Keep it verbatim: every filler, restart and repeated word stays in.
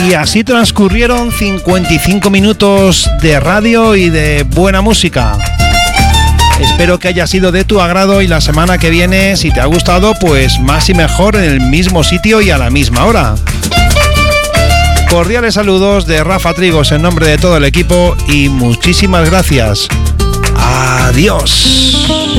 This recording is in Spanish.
Y así transcurrieron cincuenta y cinco minutos de radio y de buena música. Espero que haya sido de tu agrado y la semana que viene, si te ha gustado, pues más y mejor en el mismo sitio y a la misma hora. Cordiales saludos de Rafa Trigos en nombre de todo el equipo y muchísimas gracias. Adiós.